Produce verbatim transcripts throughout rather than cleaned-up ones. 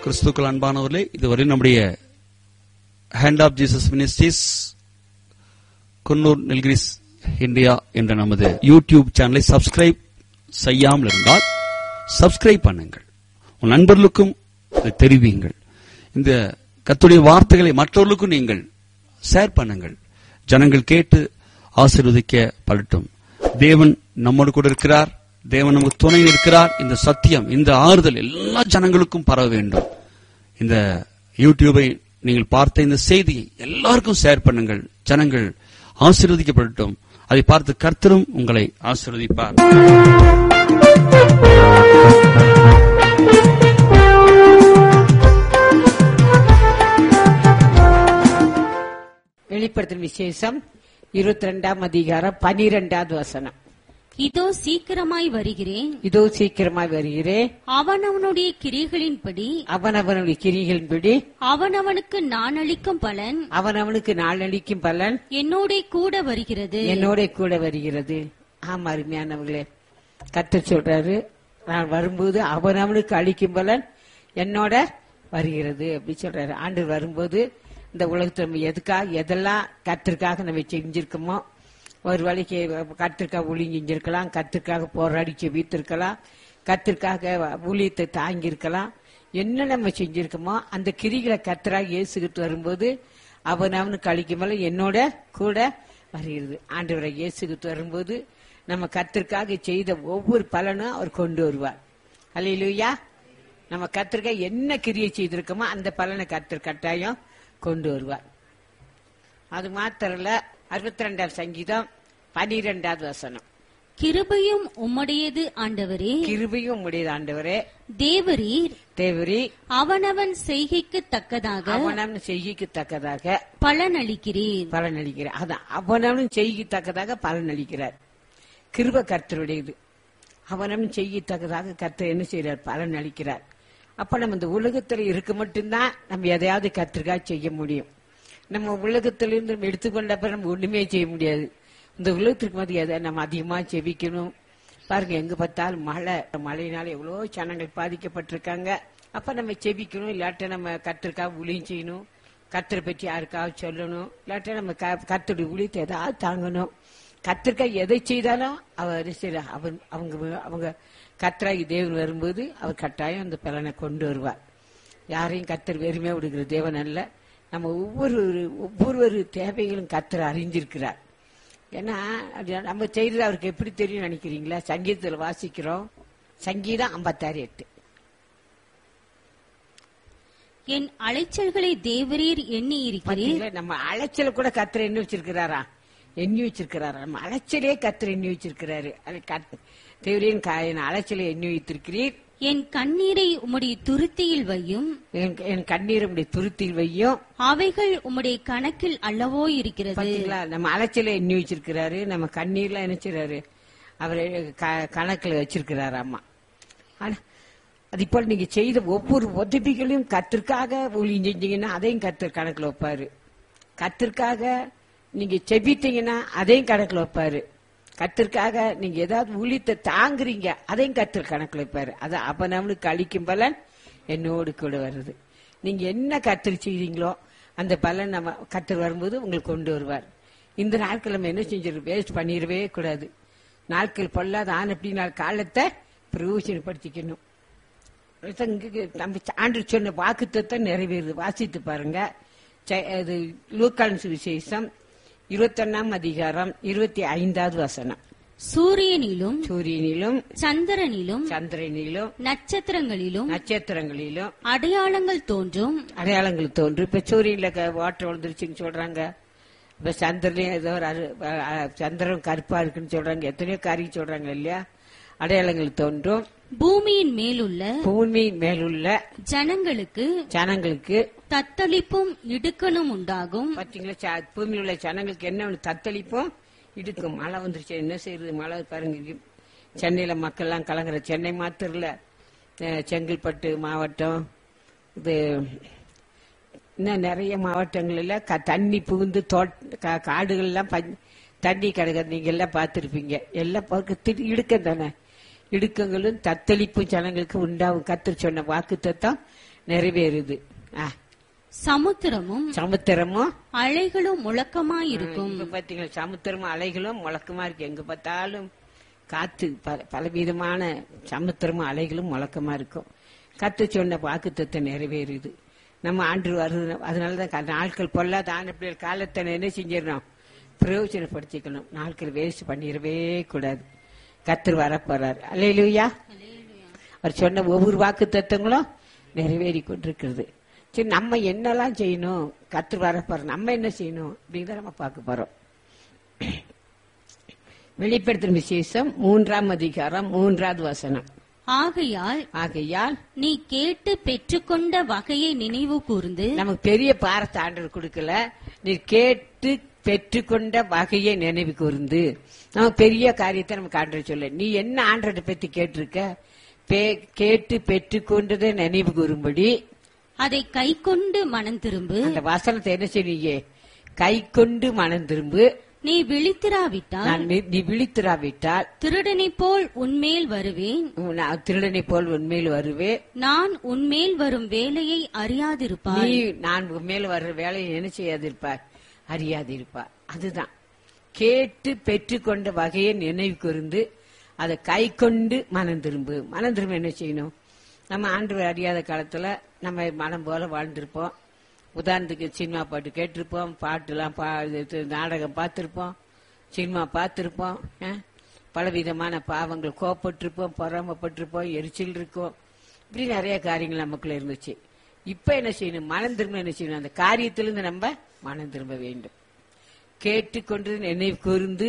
கிறிஸ்துக்கள் அன்பானவர்களே, இதுவரை நம்முடைய hand of Jesus ministries Coonoor Nilgiris India என்ற நமது யூடியூப் சேனலை சப்ஸ்கிரைப் செய்யாமல் இருந்தால் சப்ஸ்கிரைப் பண்ணுங்கள். உன் நண்பர்களுக்கும் இதை தெரிவியுங்கள். இந்த கர்த்தருடைய வார்த்தைகளை மற்றவர்களுக்கும் நீங்கள் ஷேர் பண்ணுங்கள். ஜனங்கள் கேட்டு ஆசீர்வதிக்க படட்டும். தேவன் நம்மோடு கூட இருக்கிறார். தேவன் நமக்கு துணை இருக்கிறார். இந்த சத்தியம், இந்த ஆறுதல் எல்லா ஜனங்களுக்கும் பரவ வேண்டும். இந்த யூடியூபை நீங்கள் பார்த்த இந்த செய்தியை எல்லாருக்கும் ஷேர் பண்ணுங்கள். ஜனங்கள் ஆசீர்வதிக்கப்படட்டும். அதை பார்த்து கர்த்தரும் உங்களை ஆசீர்வதிப்பார். வெளிப்படுத்தும் விசேஷம் இருபத்தி ரெண்டாம் அதிகாரம் பனிரெண்டாவது வசனம். இதோ சீக்கிரமாய் வருகிறேன், இதோ சீக்கிரமாய் வருகிறேன், அவனவனுடைய கிரிகளின்படி அவனவனுடைய கிரிகளின்படி அவனவனுக்கு நான் அளிக்கும் பலன் அவனவனுக்கு நாளளிக்கும் பலன் என்னோட கூட வருகிறது, என்னோட கூட வருகிறது. ஆமா, அருமையானவர்களே, கர்த்தர் சொல்றாரு, நான் வரும்போது அவனவனுக்கு அளிக்கும் பலன் என்னோட வருகிறது அப்படி சொல்றாரு. ஆண்டு வரும்போது இந்த உலகத்துல நம்ம எதுக்காக எதெல்லாம் கர்த்தருக்காக நம்ம செஞ்சிருக்கோமோ, ஒரு வேலைக்கு கர்த்தருக்காக ஊழி செஞ்சிருக்கலாம், கர்த்தருக்காக போராடி செவித்திருக்கலாம், கர்த்தருக்காக ஊழியத்தை தாங்கி இருக்கலாம். என்ன நம்ம செஞ்சிருக்கோமோ அந்த கிரிகளை கர்த்தராக இயேசுகிட்டு வரும்போது அவன் அவனுக்கு அளிக்கும்போது என்னோட கூட வருகிறது. ஆண்டவரை இயேசுகிட்டு வரும்போது நம்ம கர்த்தருக்காக செய்த ஒவ்வொரு பலனும் அவர் கொண்டு வருவார். அல்லேலூயா. நம்ம கர்த்தருக்காக என்ன கிரியை செய்திருக்கோமோ அந்த பலனை கர்த்தர் கட்டாயம் கொண்டு வருவார். அது மாத்திரல, அறுபத்தி ரெண்டாவது சங்கீதம் பனிரெண்டாவது வசனம். கிருபையும் உம்முடையது ஆண்டவரே, கிருபையும் உம்முடையது ஆண்டவரே, தேவரீர் தேவரீ அவனவன் செய்கைக்கு தக்கதாக அவனவன் செய்கைக்கு தக்கதாக பலன் அளிக்கிறீர், பலன் அளிக்கிறார். அதான் அவனவன் செய்கை தக்கதாக பலன் அளிக்கிறார். கிருபை கர்த்தருடையது. அவனவன் செய்கை தக்கதாக கர்த்தர் என்ன செய்யறார்? பலன் அளிக்கிறார். அப்ப நம்ம இந்த உலகத்துல இருக்க மட்டும்தான் நம்ம எதையாவது கர்த்தருக்காக செய்ய முடியும். நம்ம உலகத்திலிருந்து நம்ம எடுத்துக்கொண்டப்ப நம்ம ஒண்ணுமே செய்ய முடியாது. இந்த உலகத்திற்கு வந்து எதை நம்ம அதிகமா செபிக்கணும். பாருங்க, எங்க பார்த்தாலும் மழை, மழையினால எவ்வளவு ஜனங்கள் பாதிக்கப்பட்டிருக்காங்க. அப்ப நம்ம செபிக்கணும். இல்லாட்ட நம்ம கர்த்தருக்காக ஊழியம் செய்யணும், கர்த்தரை பற்றி யாருக்காவது சொல்லணும், இல்லாட்ட நம்ம கர்த்தருடைய ஊழியத்தை ஏதாவது தாங்கணும். கர்த்தருக்காக எதை செய்தாலும் அவர் அவன் அவங்க அவங்க கர்த்தராகி தேவன் வரும்போது அவர் கட்டாயம் அந்த பலனை கொண்டு வருவார். யாரையும் கர்த்தர் வெறுமையா விடுகிற தேவன் அல்ல. நம்ம ஒவ்வொரு ஒவ்வொரு தேவைகளும் கர்த்தர் அறிஞ்சிருக்கிறார். ஏன்னா நம்ம செய்யறது அவருக்கு எப்படி தெரியும் நினைக்கிறீங்களா? சங்கீதத்துல வாசிக்கிறோம், சங்கீதம் ஐம்பத்தாறு எட்டு. என் அலைச்சல்களை தேவரீர் எண்ணி இருக்கிறீர். நம்ம அலைச்சல கூட கர்த்தர் எண்ணி வச்சிருக்கிறாரா? எண்ணி வச்சிருக்கிறாரா? நம்ம அலைச்சலே கர்த்தர் எண்ணி வச்சிருக்கிறாரு. தேவரின் அலைச்சலை எண்ணி வைத்திருக்கிறீர். என் கண்ணீரை உம்முடைய துருத்தியில் வையும், என் கண்ணீரை உம்முடைய துருத்தியில் வையும், அவைகள் உம்முடைய கணக்கில் அல்லவோ இருக்கிறது. நம்ம அலைச்சலை எண்ணி வச்சிருக்கிறாரு, நம்ம கண்ணீர்லாம் நினைச்சிறாரு அவரை கணக்குல வச்சிருக்கிறாரு. அம்மா, அது போல நீங்க செய்த ஒவ்வொரு உதவிகளையும் கர்த்தருக்காக ஊழியம் செஞ்சீங்கன்னா அதையும் கர்த்தர் கணக்குல வைப்பாரு. கர்த்தருக்காக நீங்க செபித்தீங்கன்னா அதையும் கணக்குல வைப்பாரு. கர்த்தருக்காக நீங்க ஏதாவது ஊழியத்தை தாங்குறீங்க, அதையும் கர்த்தர் கணக்குல வைப்பாரு. அது அப்ப நம்மளுக்கு அளிக்கும் பலன் என்னோடு கூட வருது. நீங்க என்ன கர்த்தர் செய்றீங்களோ அந்த பலன் நம்ம கர்த்தர் வரும்போது உங்களுக்கு கொண்டு வருவார். இந்த நாட்கள் நம்ம என்ன செஞ்சிருக்கோம்? வேஸ்ட் பண்ணிடவே கூடாது. நாட்கள் பொல்லாத ஆன அப்படி நாள் காலத்தை பிரயோஜனப்படுத்திக்கணும். நம்ம ஆண்டு சொன்ன வாக்குத்தத்தை நிறைவேறுது. வாசித்து பாருங்க. அது லூக்கான் சுவிசேஷம் இருபத்தி ஒன்னாம் அதிகாரம் இருபத்தி ஐந்தாவது வசனம். சூரியனிலும் சூரியனிலும் சந்திரனிலும் சந்திரனிலும் நட்சத்திரங்களிலும் நட்சத்திரங்களிலும் அடையாளங்கள் தோன்றும், அடையாளங்கள் தோன்றும். இப்ப சூரியன்ல வாட்டர் விழுந்துருச்சுன்னு சொல்றாங்க. இப்ப சந்திரனையும் ஏதோ சந்திரன் கருப்பா இருக்குன்னு சொல்றாங்க. எத்தனையோ காரியம் சொல்றாங்க இல்லையா? அடையாளங்கள் தோன்றும். பூமியின் மேலுள்ள பூமியின் மேலுள்ள ஜனங்களுக்கு ஜனங்களுக்கு தத்தளிப்பும் இடுக்கணும் உண்டாகும். பாத்தீங்களா? பூமியில் உள்ள ஜனங்களுக்கு என்ன தத்தளிப்பும் இடுக்கும். மழை வந்துருச்சு, என்ன செய்யறது? மழை பாருங்க, சென்னையில மக்கள் எல்லாம் கலங்குற. சென்னை மாத்திரம் இல்ல, செங்கல்பட்டு மாவட்டம், இது இன்னும் நிறைய மாவட்டங்கள்ல தண்ணி புகுந்து தோட்ட காடுகள் எல்லாம் தண்ணி கிடக்குது. நீங்க எல்லாம் பார்த்திருப்பீங்க. எல்லாம் பார்க்க இடுக்கம் தானே. இடுக்கங்களும் தத்தளிப்பும் ஜனங்களுக்கு உண்டாகும். கர்த்தர் சொன்ன வாக்குத்தத்தம் நிறைவேறுது. ஆ, சமுத்திரமும் சமுத்திரமும் அலைகளும் முழக்கமாயிருக்கும். இப்ப பாத்தீங்களா, சமுத்திரமும் அலைகளும் முழக்கமா இருக்கு. எங்க பார்த்தாலும் காத்து பல- பலவிதமான சமுத்திரமும் அலைகளும் முழக்கமா இருக்கும். கத்து சொன்ன வாக்குத்தத்தை நிறைவேறுது. நம்ம ஆண்டு வருது. அதனாலதான் க- நாட்கள் பொல்லாத ஆண்டு காலத்தை என்ன செஞ்சிடணும், பிரயோஜனப்படுத்திக்கணும். நாட்கள் வேஸ்ட் பண்ணிடவே கூடாது. கத்தர் வரப்போறார். அல்லேலூயா. அவர் சொன்ன ஒவ்வொரு வாக்கு தத்துவங்களும் நிறைவேறி கொண்டிருக்கிறது. சரி, நம்ம என்னெல்லாம் செய்யணும், கத்தர் வரப்போற நம்ம என்ன செய்யணும் அப்படிங்கிறத நம்ம பார்க்க போறோம். வெளிப்படுத்தும் விசேஷம் மூன்றாம் அதிகாரம் மூன்றாவது வசனம். ஆகையால் ஆகையால் நீ கேட்டு பெற்றுக்கொண்ட வகையை நினைவு கூர்ந்து நமக்கு பெரிய பாரத்தை ஆண்டவர் கொடுக்கல, நீ கேட்டு பெற்றுக்கொண்ட வகையை நினைவு கூர்ந்து. நம்ம பெரிய காரியத்தை நமக்கு ஆண்டவர் சொல்ல, நீ என்ன ஆண்டவரை பத்தி கேட்டிருக்க, பே- கேட்டு பெற்றுக்கொண்டதை நினைவு கூறும்படி அதை கைக்கொண்டு மனம் திரும்பு. அந்த வசனத்தை என்ன செய்வீங்க, கை கொண்டு மனம் திரும்பு. நீ விழித்திராவிட்டால் நான் நீ- நீ விழித்திராவிட்டால் திருடனைப் போல் உன்மேல் வருவேன். நான் திருடனை போல் உண்மையில் வருவேன். நான் உன்மேல் வரும் வேலையை நீ அறியாதிருப்பாய். நான் மேல் வர்ற வேலையை என்ன செய்யாதிருப்பார், அறியாதிருப்பார். அதுதான் கேட்டு பெற்றுக்கொண்ட வகையை நினைவு கூர்ந்து அதை கை கொண்டு மனம் திரும்பு. மனம் திரும்ப என்ன செய்யணும், நம்ம ஆண்டவர் அறியாத காலத்துல நம்ம மனம் போல வாழ்ந்திருப்போம். உதாரணத்துக்கு சினிமா பாட்டு கேட்டிருப்போம், பாட்டுலாம் பா இது நாடகம் பார்த்திருப்போம், சினிமா பார்த்திருப்போம். அஹ், பலவிதமான பாவங்கள், கோபப்பட்டிருப்போம், பொறாமப்பட்டிருப்போம், எரிச்சல் இருக்கும். இப்படி நிறைய காரியங்கள் நமக்குள்ள இருந்துச்சு. இப்ப என்ன செய்யணும், மனம் திரும்ப என்ன செய்யணும், அந்த காரியத்திலிருந்து நம்ம மனம் திரும்ப வேண்டும். கேட்டுக்கொண்டு நினைவு கூர்ந்து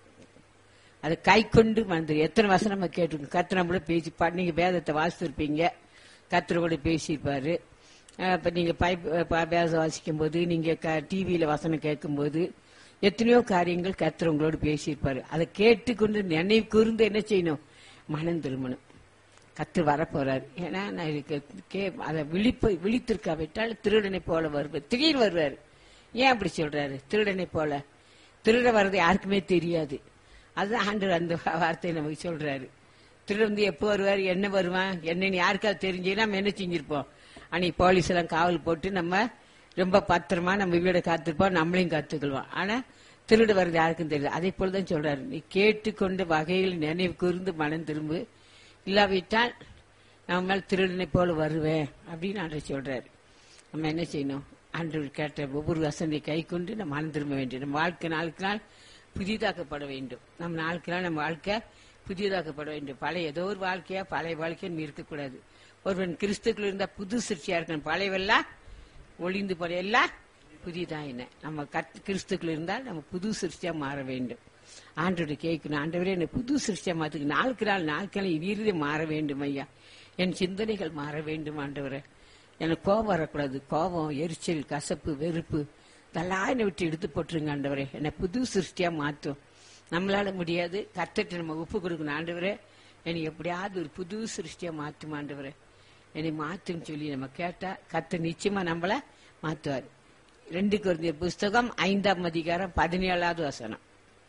அதை கை கொண்டு மறந்து. எத்தனை வருஷம் நம்ம கேட்டிருக்கோம். கத்திர கூட பேசி பா- நீங்க வேதத்தை வாசித்திருப்பீங்க, கத்திர கூட பேசியிருப்பாரு. அஹ் இப்ப நீங்க பைப் ப- வேதம் வாசிக்கும் போது, நீங்க டிவியில வசனம் கேட்கும் போது எத்தனையோ காரியங்கள் கத்திர உங்களோடு பேசியிருப்பாரு. அதை கேட்டுக்கொண்டு நினைவு கூர்ந்து என்ன செய்யணும், மனம் திரும்பணும். கத்து வரப்போறாரு. ஏன்னா நான் இதுக்கு கே- அதை விழிப்பு விழித்திருக்காவிட்டால் திருடனை போல வருவார். திடீர்னு வருவாரு. ஏன் அப்படி சொல்றாரு, திருடனை போல? திருட வர்றது யாருக்குமே தெரியாது. அதுதான் ஆண்டவர் அந்த வார்த்தையை நமக்கு சொல்றாரு. திருடன் வந்து எப்போ வருவார், என்ன வருவான், என்னன்னு யாருக்காவது தெரிஞ்சு நம்ம என்ன செஞ்சிருப்போம், அன்னைக்கு போலீஸ் எல்லாம் காவல் போட்டு நம்ம ரொம்ப பத்திரமா நம்ம வீட காத்திருப்போம், நம்மளையும் காத்துக்கொள்வோம். ஆனா திருட வர்றது யாருக்கும் தெரியாது. அதே போலதான் சொல்றாரு, நீ கேட்டுக்கொண்டு வகையில் நினைவு கூர்ந்து மனம் திரும்பு, இல்லாவிட்டால் நம்ம மேல் திருடனை போல வருவேன் அப்படின்னு ஆண்டவர் சொல்றாரு. நம்ம என்ன செய்யணும், ஆண்டவர் கேட்ட ஒவ்வொரு வசந்தை கை கொண்டு நம்ம மனம் திரும்ப வேண்டும். நம்ம வாழ்க்கை நாளுக்கு நாள் புதிதாக்கப்பட வேண்டும். நம்ம நாளுக்கு நாள் நம்ம வாழ்க்கை புதிதாக்கப்பட வேண்டும். பழைய ஏதோ ஒரு வாழ்க்கையா பழைய வாழ்க்கைன்னு இருக்கக்கூடாது. ஒருவன் கிறிஸ்துக்குள்ள இருந்தா புது சிருஷ்டியா இருக்கணும். பழையவெல்லாம் ஒளிந்து போற எல்லாம் புதிதா என்ன. நம்ம கத்- கிறிஸ்துக்குள்ள இருந்தால் நம்ம புது சிருஷ்டியா மாற வேண்டும். ஆண்டவரை கேட்கணும், ஆண்டவரே என்ன புது சிருஷ்டியா மாத்துக்கு, நாளுக்கு நாள் நாளுக்கு நாள் இறுதி மாற வேண்டும் ஐயா, என் சிந்தனைகள் மாற வேண்டும் ஆண்டவரே. எனக்கு கோபம் வரக்கூடாது. கோபம், எரிச்சல், கசப்பு, வெறுப்பு இதெல்லாம் என்னை விட்டு எடுத்து போட்டுருங்க ஆண்டவரே. என்னை புது சிருஷ்டியா மாற்றும். நம்மளால முடியாது, கர்த்தர்ட்ட நம்ம ஒப்பு கொடுக்கணும். ஆண்டவரே என்னை எப்படியாவது ஒரு புது சிருஷ்டியா மாற்றும் ஆண்டவரே, என்னை மாத்துன்னு சொல்லி நம்ம கேட்டா கர்த்தர் நிச்சயமா நம்மள மாத்துவார். ரெண்டு கொரிந்தியர் புஸ்தகம் ஐந்தாம் அதிகாரம் பதினேழாவது வசனம்.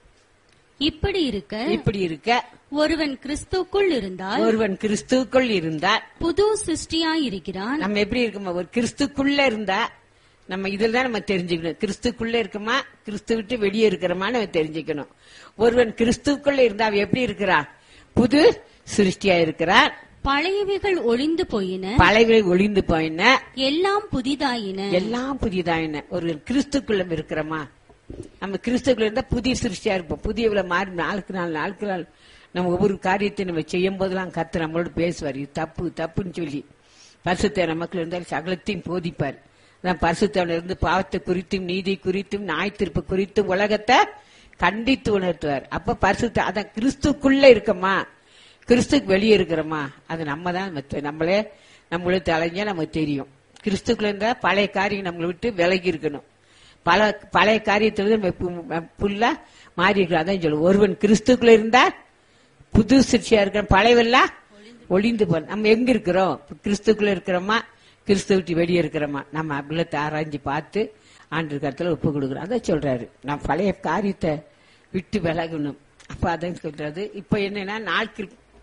இப்படி இருக்க இப்படி இருக்க ஒருவன் கிறிஸ்துக்குள் இருந்தால் ஒருவன் கிறிஸ்துக்குள் இருந்தால் புது சிருஷ்டியாயிருக்கிறான். நம்ம எப்படி இருக்கோமா, ஒரு கிறிஸ்துக்குள்ள இருந்தா நம்ம இதுல தான் நம்ம தெரிஞ்சுக்கணும். கிறிஸ்துக்குள்ள இருக்கமா, கிறிஸ்து விட்டு வெளியே இருக்கிறோமா நம்ம தெரிஞ்சுக்கணும். ஒருவன் கிறிஸ்துக்குள்ள இருந்தா அவன் எப்படி இருக்கிறான், புது சிருஷ்டியா இருக்கிறான். பழையவைகள் ஒளிந்து போயின, பழையவை ஒளிந்து போயின, எல்லாம் புதிதாயின. எல்லாம் புதிதாயின. ஒரு கிறிஸ்துக்குள்ள இருக்கிறோமா, நம்ம கிறிஸ்துக்குள்ள இருந்தா புதிய சிருஷ்டியா இருப்போம். புதியவுல மாறி நாளுக்கு நாள் நாளுக்கு நாள் நம்ம ஒவ்வொரு காரியத்தை நம்ம செய்யும் போதெல்லாம் கர்த்தர் நம்மளோட பேசுவார். இது தப்பு தப்புன்னு சொல்லி பரிசுத்த நமக்குள்ள இருந்தால் சகலத்தையும் போதிப்பார். பரிசுத்தவன் இருந்து பாவத்தை குறித்தும் நீதி குறித்தும் நியாயத்தீர்ப்பு குறித்தும் உலகத்தை கண்டித்து உணர்த்துவார். அப்ப பரிசுத்த அதான் கிறிஸ்துக்குள்ள இருக்கமா, கிறிஸ்துக்கு வெளியே இருக்கிறோமா, அது நம்ம தான் நம்மளே நம்மளே தலைஞ்சா நமக்கு தெரியும். கிறிஸ்துக்குள்ள இருந்தா பழைய காரியம் நம்மளை விட்டு விலகி இருக்கணும். பல பழைய காரியத்துல நம்ம புல்லா மாறி இருக்கிறோம். அதான் சொல்லுவோம், ஒருவன் கிறிஸ்துக்குள்ள இருந்தா புது சிருஷ்டியா இருக்கிற, பழையவெல்லாம் ஒளிந்து போ. நம்ம எங்க இருக்கிறோம், கிறிஸ்துக்குள்ள இருக்கிறோமா, கிறிஸ்து விட்டு வெளியே இருக்கிறோமா, நம்ம அபிலத்தை ஆராய்ஞ்சு பார்த்து ஆண்டு கருத்துல ஒப்பு கொடுக்குறோம். அதான் சொல்றாரு, நான் பழைய காரியத்தை விட்டு விலகணும். அப்ப அதான் சொல்றாரு. இப்ப என்னன்னா நாட்கள்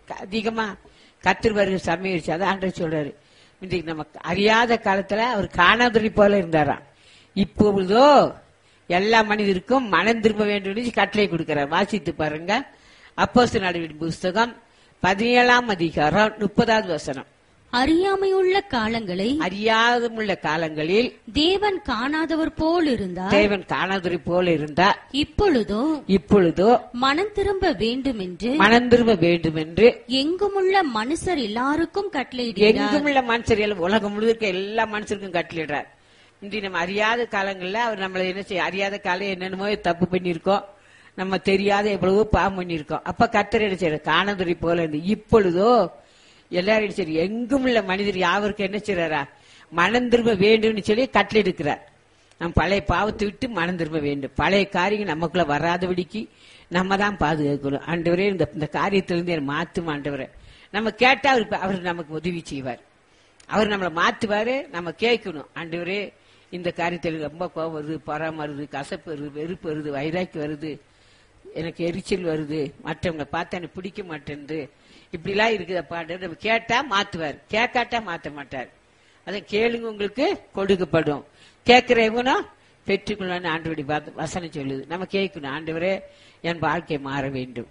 அதிகமா கர்த்தர் வருகிற சமயம் அதான் ஆண்டவர் சொல்றாரு. இன்றைக்கு நம்ம அறியாத காலத்துல அவர் காணாதொழி போல இருந்தாராம். இப்பொழுதோ எல்லா மனிதருக்கும் மனம் திரும்ப வேண்டும் கட்டளை கொடுக்கிறார். வாசித்து பாருங்க. அப்போஸ்தலர் நடவடிக்கைகளின் புஸ்தகம் பதினேழாம் அதிகாரம் முப்பதாவது வசனம். அறியாமையுள்ள காலங்களை அறியாதமுள்ள காலங்களில் தேவன் காணாதவர் போல் இருந்தார். தேவன் காணாதவர் போல இருந்தார். இப்பொழுதோ இப்பொழுதோ மனம் திரும்ப வேண்டும் என்று மனம் திரும்ப வேண்டும் என்று எங்குமுள்ள மனுஷர் எல்லாருக்கும் கட்டளையிடுகிறார். எங்குமுள்ள மனுஷர் உலகம் முழுக்க எல்லா மனுஷருக்கும் கட்டளையிடுறார். இன்றி நம்ம அறியாத காலங்கள்ல அவர் நம்மள என்ன செய்ய அறியாத காலம் என்னென்னமோ தப்பு பண்ணிருக்கோம், நம்ம தெரியாத எவ்வளவோ பாவம் பண்ணிருக்கோம். அப்ப கர்த்தர் என்ன செய்யறாரு? காணாதொழி போல இருந்து இப்பொழுதோ எல்லாரும் சரி எங்கும் உள்ள மனிதர் யாவருக்கு என்ன செய்யறாரா? மனம் திரும்ப வேண்டும் சொல்லி கட்டளை எடுக்கிறார். நம்ம பழைய பாவத்தை விட்டு மனம் திரும்ப வேண்டும். பழைய காரியம் நமக்குள்ள வராதபடிக்கு நம்ம தான் பாதுகாக்கணும். ஆண்டவரே இந்த இந்த காரியத்திலிருந்து என்ன மாத்தும் ஆண்டவரே. நம்ம கேட்டா அவர் அவர் நமக்கு உதவி செய்வார். அவர் நம்மளை மாத்துவாரு. நம்ம கேட்கணும். ஆண்டவரே இந்த காரியத்தில் ரொம்ப கோபம் வருது, பொறாம வருது, கசப்பு வருது, வெறுப்பு வருது, வைராக்கி வருது, எனக்கு எரிச்சல் வருது, மற்றவங்களை பார்த்தா எனக்கு பிடிக்க மாட்டேங்குது, இப்படிலாம் இருக்குதப்பா. நம்ம கேட்டா மாத்துவார், கேட்காட்டா மாத்த மாட்டார். அதை கேளுங்க உங்களுக்கு கொடுக்கப்படும், கேட்கிறவனும் பெற்றுக்கொள்ளு ஆண்டவருடைய வசனம் சொல்லுது. நம்ம கேட்கணும். ஆண்டவரே என் வாழ்க்கை மாற வேண்டும்.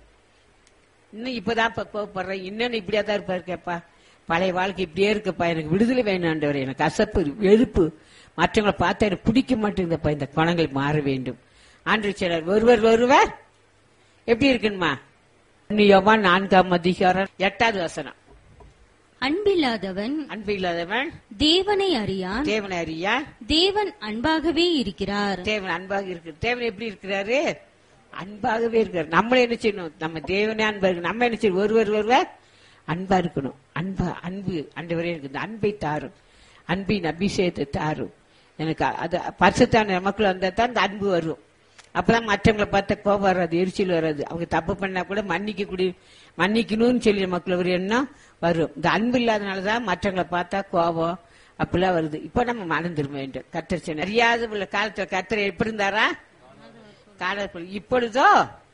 இன்னும் இப்பதான் கோவப்படுறேன், இன்னும் இப்படியா தான் இருப்பாரு கேப்பா. பழைய வாழ்க்கை இப்படியே இருக்கப்பா, எனக்கு விடுதலை வேணும் ஆண்டவரே, எனக்கு கசப்பு வெறுப்பு மற்றவங்களை பார்த்தா எனக்கு பிடிக்க மாட்டேங்குதப்பா, இந்த குணங்கள் மாற வேண்டும். ஆண்டவர் சொன்னார் ஒருவர் ஒருவர் எப்படி இருக்குமா? யோவான் நான்காம் அதிகாரம் எட்டாவது வசனம். அன்பில்லாதவன் அன்பில்லாதவன் தேவனை அறியான், தேவனை அறியா தேவன் அன்பாகவே இருக்கிறார். தேவன் அன்பாக இருக்கு. தேவன் எப்படி இருக்கிறாரு? அன்பாகவே இருக்கிறார். நம்மள என்ன செய்யணும்? நம்ம தேவனே அன்பா இருக்கு. நம்ம என்ன செய்யணும்? ஒருவர் ஒருவர் அன்பா இருக்கணும். அன்பா அன்பு ஆண்டவரே எனக்கு இந்த அன்பை தாரும், அன்பின் அபிஷேகத்தை தாரும். எனக்கு அது பரிசுத்தான நமக்குள்ள வந்தா தான் இந்த அன்பு வரும். அப்பதான் மற்றவங்களை பார்த்தா கோபம் வராது, எரிச்சல் வராது. அவங்க தப்பு பண்ணா கூட மன்னிக்க கூடிய மன்னிக்கணும்னு சொல்லி நமக்குள்ள ஒரு எண்ணம் வரும். இந்த அன்பு இல்லாதனாலதான் மற்றவங்களை பார்த்தா கோபம் அப்படிலாம் வருது. இப்ப நம்ம மனம் திரும்ப வேண்டும். கர்த்தர் சொன்னார் அறியாத உள்ள காலத்துல கர்த்தர் எப்படி இருந்தாரா? காலத்தில் இப்பொழுதோ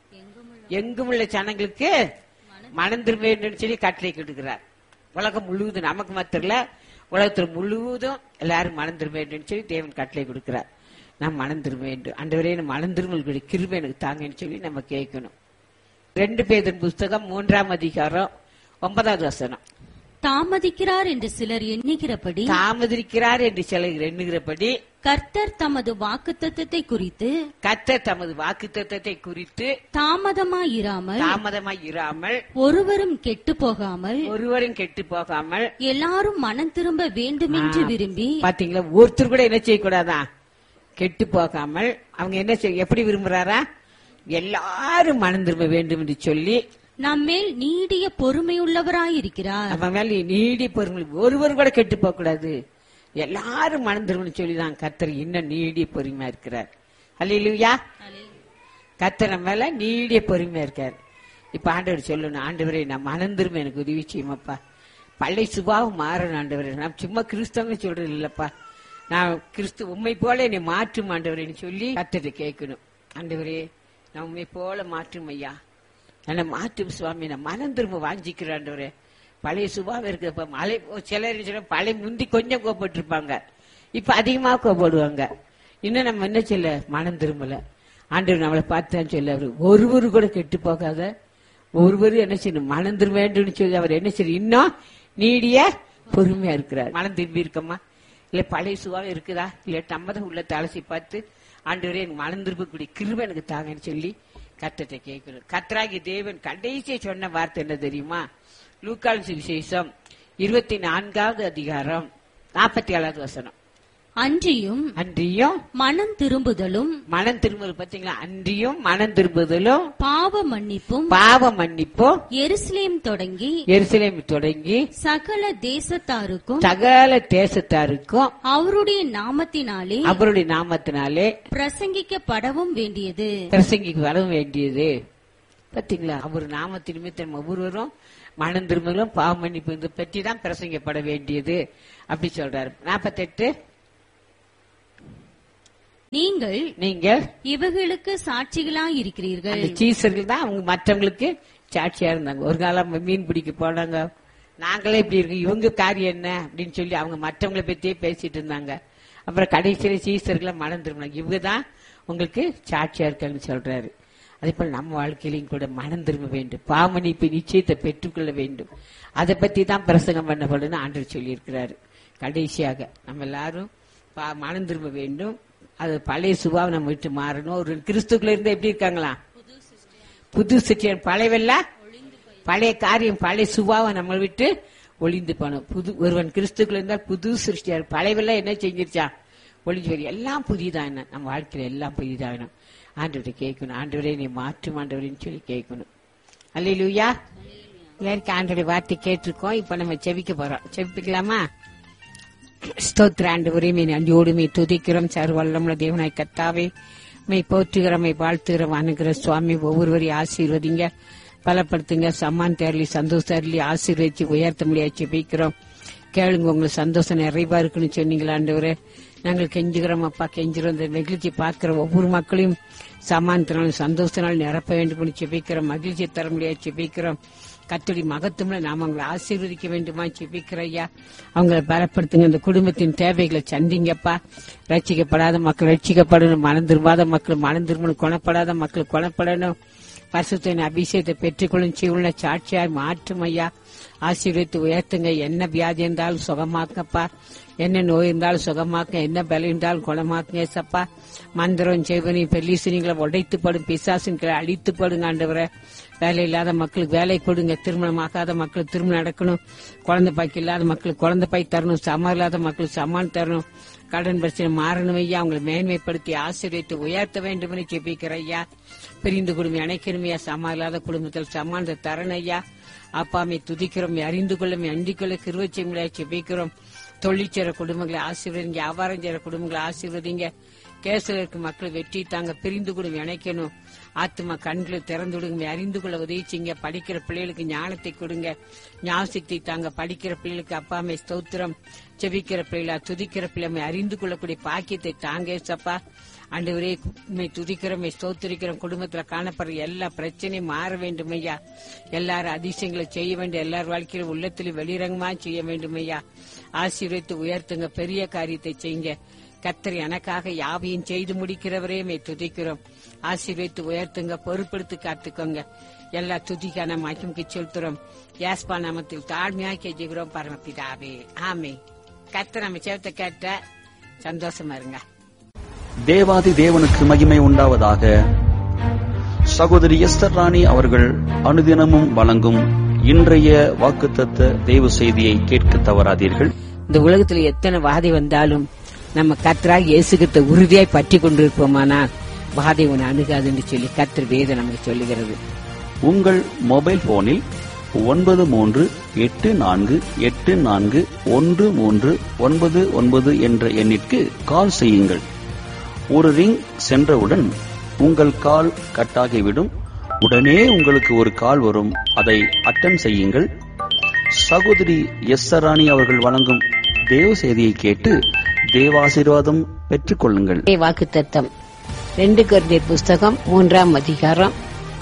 எங்கும் உள்ள ஜனங்களுக்கு மனம் திரும்ப வேண்டும் சொல்லி கட்டளை கொடுக்கிறார். உலகம் முழுவதும் நமக்கு மாத்திரல, உலகத்தில் முழுவதும் எல்லாரும் மனம் திரும்ப வேண்டும் சொல்லி தேவன் கட்டளை கொடுக்கிறார். நாம் மனம் திரும்ப வேண்டும். ஆண்டவரே மனம் திரும்பல் கிருபை எனக்கு தாங்கன்னு சொல்லி நம்ம கேட்கணும். ரெண்டு பேரின் புஸ்தகம் மூன்றாம் அதிகாரம் ஒன்பதாவது வசனம். தாமதிக்கிறார் என்று சிலர் எண்ணுகிறபடி தாமதிக்கிறார் என்று சிலர் எண்ணுகிறபடி கர்த்தர் தமது வாக்குத்தத்தத்தை குறித்து கர்த்தர் தமது வாக்குத்தத்தத்தை குறித்து தாமதமாயிராமல் தாமதமாயிராமல் ஒருவரும் கெட்டு போகாமல் ஒருவரும் கெட்டு போகாமல் எல்லாரும் மனம் திரும்ப வேண்டும் என்று விரும்பி. பாத்தீங்களா? ஒருத்தர் கூட என்ன செய்யக்கூடாதான்? கெட்டு போகாமல் அவங்க என்ன செய்ய எப்படி விரும்புறாரா? எல்லாரும் மனம் திரும்ப வேண்டும் என்று சொல்லி நம்மேல் நீடிய பொறுமையுள்ளவராயிருக்கிறார். நம்ம மேல நீடிய பொறுமை, ஒருவர் கூட கெட்டு போக கூடாது, எல்லாரும் மனம் திரும்ப சொல்லி தான் கர்த்தர் இன்னும் நீடிய பொறுமையா இருக்கிறார். அல்லேலூயா. கர்த்தர் நம்ம மேல நீடிய பொறுமையா இருக்கார். இப்ப ஆண்டவர் சொல்லணும், ஆண்டவரே நான் மனம் திரும்ப எனக்கு உதவி செய்யுமாப்பா, பழைய சுபாவம் மாறணும் ஆண்டவரே. நான் சும்மா கிறிஸ்தவங்க சொல்றது இல்லப்பா, நான் கிறிஸ்து உண்மை போல என்னை மாற்றும் ஆண்டவரேன்னு சொல்லி கர்த்தரை கேட்கணும். ஆண்டவரே நான் உண்மை போல மாற்றும் ஐயா, என்ன மாற்றும் சுவாமி, நான் மனம் திரும்ப வாஞ்சிக்கிறேன் ஆண்டவரே. பழைய சுபாவம் இருக்கிறப்ப மழை சிலர் சொல்ல பழைய முந்தி கொஞ்சம் கோபப்பட்டிருப்பாங்க, இப்ப அதிகமா கோபப்படுவாங்க. இன்னும் நம்ம என்ன சொல்ல மனம் திரும்பல. ஆண்டவர் நம்மளை பார்த்தான் சொல்ல அவரு ஒருவரு கூட கெட்டு போகாத ஒருவரு என்ன செய்யணும் மனம் திரும்ப வேண்டும் சொல்லி அவர் என்ன செய்ய இன்னும் நீடிய பொறுமையா இருக்கிறார். மனம் திரும்பி இருக்கமா இல்ல பழைய சுபாவம் இருக்குதா இல்ல நம்மதான் உள்ள தலசி பார்த்து ஆண்டவரே எனக்கு மனம் திரும்பக்கூடிய கிருபை எனக்கு தாங்கன்னு சொல்லி கர்த்தரை கேட்கணும். கர்த்தராகி தேவன் கடைசியை சொன்ன வார்த்தை என்ன தெரியுமா? லூக்கால் சுவிசேஷம் இருபத்தி நான்காவது அதிகாரம் நாற்பத்தி ஏழாவது வசனம். அன்றியும் அன்றியும் மனம் திரும்புதலும் மனம் திரும்புதல் பாத்தீங்களா? அன்றியும் மனம் திரும்புதலும் பாவ மன்னிப்பும் பாவ மன்னிப்பும் எருசலேம் தொடங்கி எருசலேம் தொடங்கி சகல தேசத்தாருக்கும் சகல தேசத்தாருக்கும் அவருடைய நாமத்தினாலே அவருடைய நாமத்தினாலே பிரசங்கிக்கப்படவும் வேண்டியது பிரசங்கிக்கு வரவும் வேண்டியது. பாத்தீங்களா? அவர் நாமத்தின் நிமித்தம் ஒவ்வொருவரும் மனம் திரும்பலும் பாவ மன்னிப்பு இதை பற்றி தான் பிரசங்கப்பட வேண்டியது அப்படி சொல்றாரு. நாற்பத்தி எட்டு நீங்கள் நீங்கள் இவர்களுக்கு சாட்சிகளாய் இருக்கிறீர்கள். சீசர்கள் தான் அவங்க மற்றவங்களுக்கு சாட்சியா இருந்தாங்க. ஒரு காலம் மீன் பிடிக்க போனாங்க, நாங்களே இப்படி இருக்கு, இவங்க காரியம் என்ன அப்படின்னு சொல்லி அவங்க மற்றவங்களை பத்தியே பேசிட்டு இருந்தாங்க. அப்புறம் கடைசியில சீசர்களை மனம் திரும்பினாங்க. இவங்கதான் உங்களுக்கு சாட்சியா இருக்காங்கன்னு சொல்றாரு. அதே போல நம்ம வாழ்க்கையிலையும் கூட மனம் திரும்ப வேண்டும், பாவமன்னிப்பு நிச்சயத்தை பெற்றுக்கொள்ள வேண்டும். அதை பத்தி தான் பிரசங்கம் பண்ணப்படுன்னு ஆண்டவர் சொல்லி இருக்கிறாரு. கடைசியாக நம்ம எல்லாரும் மனம் திரும்ப வேண்டும். அது பழைய சுபாவை நம்ம விட்டு மாறணும். ஒரு கிறிஸ்துக்குள்ள இருந்து எப்படி இருக்காங்களா, புது சிற்றியன், பழையவல்ல பழைய காரியம் பழைய சுபாவை நம்ம விட்டு ஒளிந்து போனோம். புது ஒருவன் கிறிஸ்துக்குள்ள இருந்தால் புது சிருஷ்டியார், பழையவெல்லாம் என்ன செஞ்சிருச்சா ஒளிஞ்சு வரும். எல்லாம் புதிதா, என்ன நம்ம வாழ்க்கையில எல்லாம் புதிதாகணும். ஆண்டவரை கேட்கணும், ஆண்டவரே நீ மாற்றும் ஆண்டவரேன்னு சொல்லி கேட்கணும். அல்லேலூயா. எல்லாருக்கும் ஆண்டவருடைய வார்த்தை கேட்டிருக்கோம். இப்ப நம்ம செபிக்க போறோம். செபிக்கலாமா? ஸ்தோத்திர ஆண்டவரே, மே நன்றியோடு மே துதிக்கிறோம். சர்வல்லமுள்ள தேவனாய் கர்த்தாவே, மே போற்றுகிறோம், மே வாழ்த்துகிறோம். அனுகிற சுவாமி ஒவ்வொருவரையும் ஆசீர்வதிங்க, பலப்படுத்துங்க. சம்மான் தேரலி சந்தோஷ தேரலி ஆசீர்வதிச்சு உயர்த்த முடியாது செபிக்கிறோம். கேளுங்க, உங்களுக்கு சந்தோஷம் நிறைவா இருக்குன்னு சொன்னீங்களா ஆண்டவரே. நாங்கள் கெஞ்சுகிறோம் அப்பா, கெஞ்சுறோம். இந்த நிகழ்ச்சி பார்க்கிற ஒவ்வொரு மக்களையும் சமானத்தினாலும் சந்தோஷத்தினாலும் நிரப்ப வேண்டும் செபிக்கிறோம். மகிழ்ச்சி தர முடியாது செபிக்கிறோம். கர்த்தருடைய மகத்துவம்ல நாம் அவங்களை ஆசீர்வதிக்க வேண்டுமா செபிக்கிற ஐயா. அவங்களை பலப்படுத்துங்க. இந்த குடும்பத்தின் தேவைகளை சந்திங்கப்பா. ரட்சிக்கப்படாத மக்கள் ரட்சிக்கப்படணும், மனம் திரும்பாத மக்கள் மனம் திரும்பணும், குணப்படாத மக்கள் குணப்படணும். பரிசுத்தத்தின் அபிஷேகத்தை பெற்றுக்கொள்ளும் சீவுள்ள சாட்சியாய் மாற்றும் ஐயா. ஆசீர்வதித்து உயர்த்துங்க. என்ன வியாதி இருந்தாலும் சுகமாக்கப்பா, என்ன நோய் இருந்தாலும் சுகமாக்க, என்ன பலம் இருந்தாலும் குணமாக்குங்க சப்பா. மந்திரம் செய்வனி பெல்லீசனிகளை உடைத்துப்படும், பிசாசுகளை அழித்துப்படுங்க ஆண்டவரை. வேலை இல்லாத மக்களுக்கு வேலை கொடுங்க, திருமணம் ஆகாத மக்களுக்கு திருமணம் நடக்கணும், குழந்தை பாய்க்கு இல்லாத மக்களுக்கு குழந்தை பாய் தரணும், சமான் இல்லாத மக்களுக்கு சமான் தரணும், கடன் பிரச்சனை மாறணும் ஐயா. அவங்களை மேன்மைப்படுத்தி ஆசீர்வதித்து உயர்த்த வேண்டும் என்று ஜெபிக்கிற ஐயா. பிரிந்து குடும்பம் அணைக்கணுமையா, சமான் இல்லாத குடும்பத்தில் சமானத்தை தரணும் ஐயா. அப்பாமை துதிக்கிறோம், அறிந்து கொள்ளும் அண்டிக் கொள்ள கிருவச்சை முடியாது ஜெபிக்கிறோம். தொழிற்சேர குடும்பங்களை ஆசீர்வதிங்க, வியாபாரம் செய்யற குடும்பங்களை ஆசீர்வதிங்க. கேசல இருக்க மக்கள் வெற்றி தாங்க, பிரிந்து கூட இணைக்கணும். ஆத்மா கண்களை திறந்து விடுங்க, அறிந்து கொள்ள உதவிச்சிங்க. படிக்கிற பிள்ளைகளுக்கு ஞானத்தை கொடுங்க, ஞாபகத்தை தாங்க. படிக்கிற பிள்ளைகளுக்கு அப்பாமை ஸ்தோத்திரம். செபிக்கிற பிள்ளைகளா துதிக்கிற பிள்ளை அறிந்து கொள்ளக்கூடிய பாக்கியத்தை தாங்க சப்பா. ஆண்டவரே துதிக்கிறோம், ஸ்தோத்திரிக்கிறோம். குடும்பத்துல காணப்படுற எல்லா பிரச்சனையும் மாற வேண்டும் ஐயா. எல்லாரும் அதிசயங்களை செய்ய வேண்டும், எல்லார் வாழ்க்கையில உள்ளத்திலும் வெளிரங்கமா செய்ய வேண்டும் ஐயா. ஆசீர்வதித்து உயர்த்துங்க, பெரிய காரியத்தை செய்யுங்க. கர்த்தர் எனக்காக யாவையும் செய்து முடிக்கிறவரே மே துதிக்கிறோம். ஆசீர்வதித்து உயர்த்துங்க, பொறுப்படுத்தி காத்துக்கோங்க. எல்லா துதிக்கான மகிமைக்கு செலுத்துறோம். யாஸ்பா நாமத்தில் தாழ்மையாக கெஞ்சுகிறோம் பரமபிதாவே, ஆமே. கர்த்தர் நம்ம சேவத்தை கேட்ட சந்தோஷமா இருங்க. தேவாதி தேவனுக்கு மகிமை உண்டாவதாக. சகோதரி எஸ்தர் ராணி அவர்கள் அனுதினமும் வழங்கும் இன்றைய வாக்குத்தத்த தேவ செய்தியை கேட்க தவறாதீர்கள். இந்த உலகத்துல எத்தனை வாதை வந்தாலும் நம்ம கர்த்தராக இயேசுகிட்ட உறுதியாய் பற்றி கொண்டிருப்போமானால் வாதை உன்னை அணுகாதுன்னு சொல்லி கர்த்தர் வேதம் நமக்கு சொல்லுகிறது. உங்கள் மொபைல் போனில் ஒன்பது மூன்று எட்டு நான்கு எட்டு நான்கு ஒன்று மூன்று ஒன்பது ஒன்பது என்ற எண்ணிற்கு கால் செய்யுங்கள். ஒரு ரிங் சென்றவுடன் உங்கள் கால் கட்டாகிவிடும். உடனே உங்களுக்கு ஒரு கால் வரும், அதை அட்டன் செய்யுங்கள். சகோதரி எஸ்தர் ராணி அவர்கள் வழங்கும் தேவ செய்தியை கேட்டு தேவாசீர்வாதம் பெற்றுக் கொள்ளுங்கள். வாக்குத்தத்தம் ரெண்டு கொரிந்தியர் புஸ்தகம் மூன்றாம் அதிகாரம்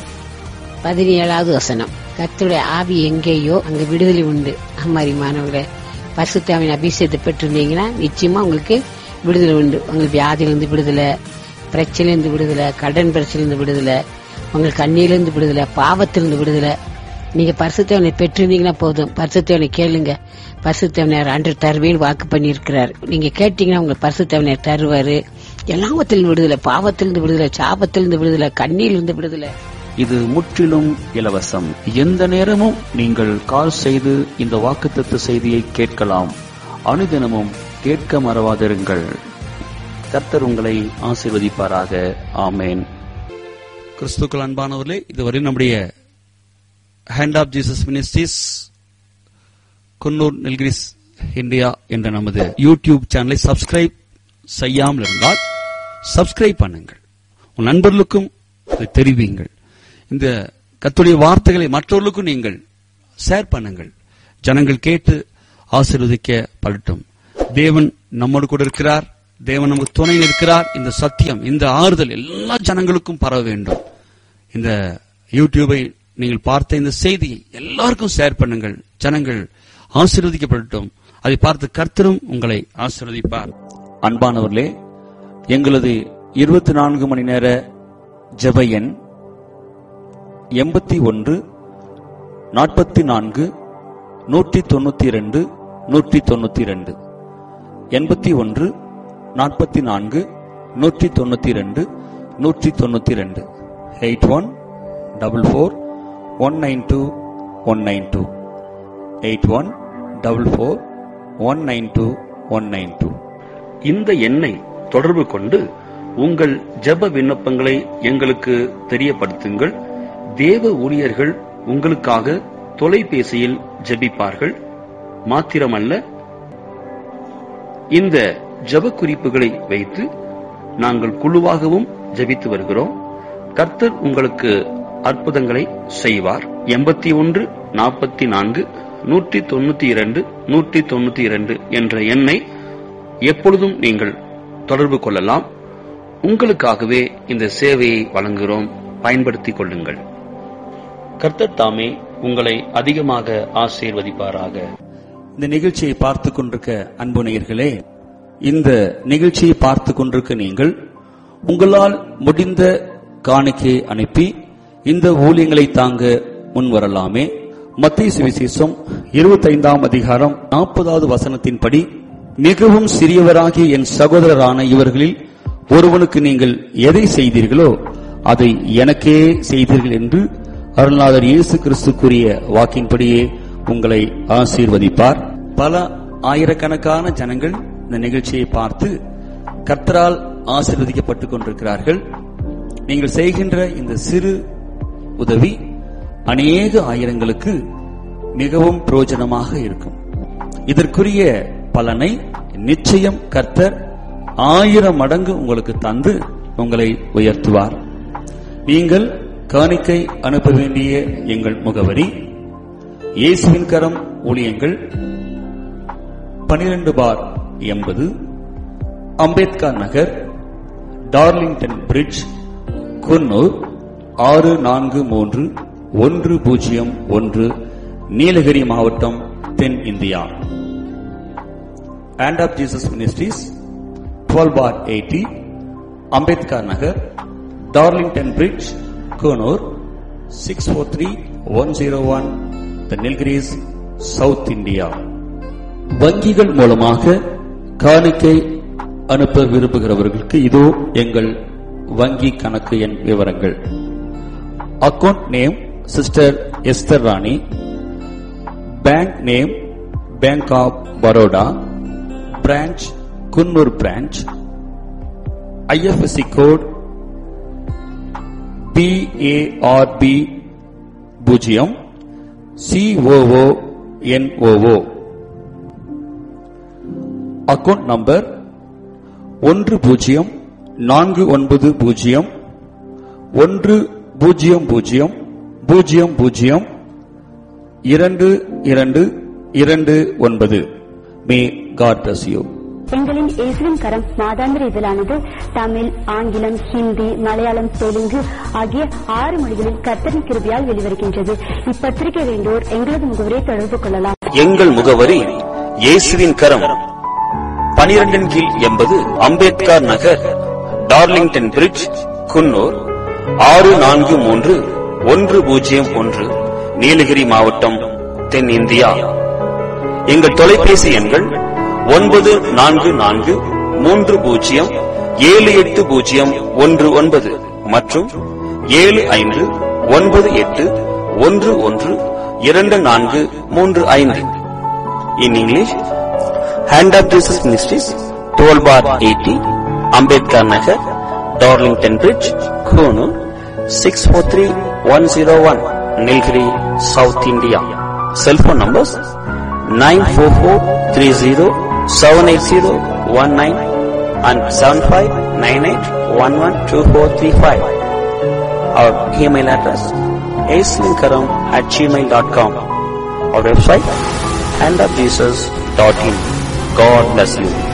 பதினேழாவது வசனம். கர்த்தருடைய ஆவி எங்கேயோ அங்க விடுதலை உண்டு. அம்மாரி மாணவர்களே, பரிசுத்தாவின் அபிஷேகத்தை பெற்றிருந்தீங்கன்னா நிச்சயமா உங்களுக்கு விடுதலை உண்டு. உங்களுக்கு வியாதியிலிருந்து விடுதலை, பிரச்சனையிலிருந்து விடுதலை, கடன் பிரச்சனையிலிருந்து விடுதலை, உங்களுக்கு கண்ணியிலிருந்து விடுதலை, பாவத்திலிருந்து விடுதலை. நீங்க பரிசுத்தவனை பெற்றிருந்தீங்கன்னா போதும். பரிசுத்தவனை கேளுங்க. பரிசுத்தவனர் அன்று தருவேன்னு வாக்கு பண்ணி இருக்கிறார். நீங்க கேட்டீங்கன்னா உங்களுக்கு பரிசுத்தவனர் தருவாரு. எல்லாவத்திலிருந்து விடுதலை, பாவத்திலிருந்து விடுதலை, சாபத்திலிருந்து விடுதலை, கண்ணியிலிருந்து விடுதலை. இது முற்றிலும் இலவசம். எந்த நேரமும் நீங்கள் கால் செய்து இந்த வாக்குத்தத்த செய்தியை கேட்கலாம். அனுதினமும் கேட்க மறவாதிருங்கள். கர்த்தர் உங்களை ஆசீர்வதிப்பாராக. ஆமேன். கிறிஸ்துக்கள் அன்பானவர்களே, இதுவரை நம்முடைய hand of Jesus ministries Coonoor Nilgiris India என்ற நமது யூடியூப் சேனலை சப்ஸ்கிரைப் செய்யாமல் இருந்தால் சப்ஸ்கிரைப் பண்ணுங்கள். உன் நண்பர்களுக்கும் தெரிவிங்கள். இந்த கர்த்தருடைய வார்த்தைகளை மற்றவர்களுக்கும் நீங்கள் ஷேர் பண்ணுங்கள். ஜனங்கள் கேட்டு ஆசீர்வதிக்கப்படட்டும். தேவன் நம்மோடு கூட இருக்கிறார். தேவன் நமக்கு துணையில் இருக்கிறார். இந்த சத்தியம், இந்த ஆறுதல் எல்லா ஜனங்களுக்கும் பரவ வேண்டும். இந்த யூடியூபை நீங்கள் பார்த்த இந்த செய்தியை எல்லாருக்கும் ஷேர் பண்ணுங்கள். ஜனங்கள் ஆசீர்வதிக்கப்படட்டும். அதை பார்த்து கர்த்தரும் உங்களை ஆசீர்வதிப்பார். அன்பானவர்களே, எங்களது இருபத்தி நான்கு மணி நேர ஜெப எண் எண்பத்தி ஒன்று நாற்பத்தி நான்கு நூற்றி தொண்ணூத்தி இரண்டு நூற்றி தொண்ணூத்தி இரண்டு எண்பத்தி ஒன்று நாற்பத்தி நான்கு நூற்றி தொண்ணூத்தி இரண்டு நூற்றி தொண்ணூத்தி இரண்டு eight one double four one nine two one nine two eight one double four one nine two one nine two. இந்த எண்ணை தொடர்பு கொண்டு உங்கள் ஜெப விண்ணப்பங்களை எங்களுக்கு தெரியப்படுத்துங்கள். தேவ ஊழியர்கள் உங்களுக்காக தொலைபேசியில் ஜெபிப்பார்கள். மாத்திரமல்ல, இந்த ஜெப குறிப்புகளை வைத்து நாங்கள் குழுவாகவும் ஜெபித்து வருகிறோம். கர்த்தர் உங்களுக்கு அற்புதங்களை செய்வார். எண்பத்தி ஒன்று நாற்பத்தி நான்கு நூற்றி தொண்ணூத்தி இரண்டு நூற்றி தொண்ணூத்தி இரண்டு என்ற எண்ணை எப்பொழுதும் நீங்கள் தொடர்பு கொள்ளலாம். உங்களுக்காகவே இந்த சேவையை வழங்குகிறோம். பயன்படுத்திக் கொள்ளுங்கள். கர்த்தர் தாமே உங்களை அதிகமாக ஆசீர்வதிப்பாராக. இந்த நிகழ்ச்சியை பார்த்துக் கொண்டிருக்க அன்பு நேயர்களே, இந்த நிகழ்ச்சியை பார்த்துக் கொண்டிருக்க நீங்கள் உங்களால் முடிந்த காணிக்கையை அனுப்பி இந்த ஊழியங்களை தாங்க முன்வரலாமே. மத்தேயு சுவிசேஷம் இருபத்தி ஐந்தாம் அதிகாரம் நாற்பதாவது வசனத்தின்படி, மிகவும் சிறியவராகிய என் சகோதரரான இவர்களில் ஒருவனுக்கு நீங்கள் எதை செய்தீர்களோ அதை எனக்கே செய்தீர்கள் என்று அருள்நாதர் இயேசு கிறிஸ்து கூறிய வாக்கின்படியே உங்களை ஆசீர்வதிப்பார். பல ஆயிரக்கணக்கான ஜனங்கள் இந்த நிகழ்ச்சியை பார்த்து கர்த்தரால் ஆசீர்வதிக்கப்பட்டுக் கொண்டிருக்கிறார்கள். நீங்கள் செய்கின்ற இந்த சிறு உதவி அநேக ஆயிரங்களுக்கு மிகவும் பிரயோஜனமாக இருக்கும். இதற்குரிய பலனை நிச்சயம் கர்த்தர் ஆயிரம் மடங்கு உங்களுக்கு தந்து உங்களை உயர்த்துவார். நீங்கள் காணிக்கை அனுப்ப வேண்டிய எங்கள் முகவரி: இயேசுவின் கரம் ஊழியங்கள், பனிரெண்டு பார் எண்பது, அம்பேத்கர் நகர், டார்லிங்டன் பிரிட்ஜ், குன்னூர் ஆறு நான்கு மூன்று ஒன்று பூஜ்ஜியம் ஒன்று, நீலகிரி மாவட்டம், தென் India. Hand of Jesus Ministries, twelve bar eighty, Ambedkar Nagar, Darlington Bridge, Konur, six four three one zero one, The Nilgiris, South India. வங்கிகள் மூலமாக காணிக்கை அனுப்ப விரும்புகிறவர்களுக்கு இதோ எங்கள் வங்கி கணக்கு எண் விவரங்கள். Account name sister Esther Rani, bank name bank of Baroda, branch Coonoor branch, I F S C code B A R B பூஜ்ஜியம் சி ஓ ஓ என் ஓ ஓ. அக்கவுண்ட் நம்பர் ஒன்று பூஜ்ஜியம் நான்கு ஒன்பது பூஜ்ஜியம் ஒன்று பூஜ்ஜியம் பூஜ்ஜியம் பூஜ்ஜியம் பூஜ்ஜியம் இரண்டு இரண்டு இரண்டு ஒன்பது. May God bless you. எங்களின் இயேசுவின் கரம் மாதாந்திர இதழானது தமிழ், ஆங்கிலம், ஹிந்தி, மலையாளம், தெலுங்கு ஆகிய ஆறு மொழிகளில் கர்த்தரின் கிருபையால் வெளிவருகின்றது. இப்பத்திரிகை வேண்டோர் எங்களது முகவரியை தொடர்பு கொள்ளலாம். எங்கள் முகவரி: இயேசுவின் கரம், பனிரெண்டின் கீழ் எண்பது, அம்பேத்கர் நகர், டார்லிங்டன் பிரிட்ஜ், குன்னூர் ஆறு நான்கு மூன்று ஒன்று பூஜ்ஜியம் ஒன்று, நீலகிரி மாவட்டம், தென் இந்தியா. எங்கள் தொலைபேசி எண்கள் ஒன்பது நான்கு நான்கு மூன்று பூஜ்ஜியம் ஏழு எட்டு பூஜ்ஜியம் ஒன்று ஒன்பது மற்றும் ஏழு ஐந்து ஒன்பது எட்டு ஒன்று ஒன்று இரண்டு நான்கு மூன்று ஐந்து. In English, Hand of Jesus Ministries, twelve bar eighty, Ambedkar Nagar, Darlington Bridge, Konur, six four three one zero one, Nilgiri, South India. Cell phone numbers nine four four three zero seven eight zero one nine and seven five nine eight one one two four three five. Our email address aislinkaram at gmail dot com. Our website hand of jesus dot in. God bless you.